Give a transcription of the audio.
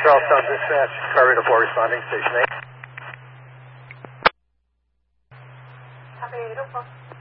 Charlestown Dispatch, car radar 4 responding, station 8. Copy, 804.